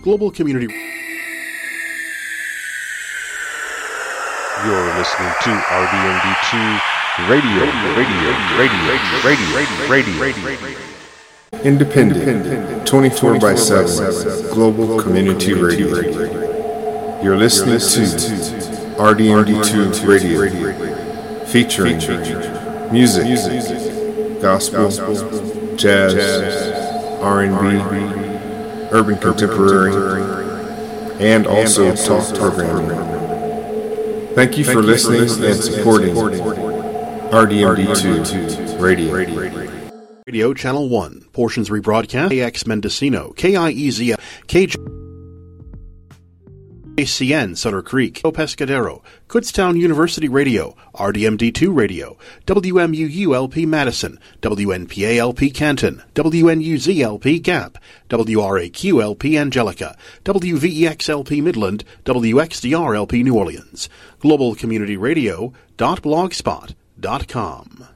Global Community. You're listening to RDMD2 Radio. Independent, 24/7, Global Community Radio. You're listening to RDMD2 Radio, featuring music, gospel, jazz, R&B, urban contemporary, and also talk programming. Thank you for listening and supporting RDMD2 Radio. Radio Channel 1. Portions rebroadcast. KX Mendocino. KIEZ. KJCN Sutter Creek. Pescadero. Kutztown University Radio. RDMD2 Radio. WMUU-LP Madison. WNPA-LP Canton. WNUZ-LP Gap. WRAQ-LP Angelica. WVEX-LP Midland. WXDR-LP New Orleans. Global Community Radio.blogspot.com.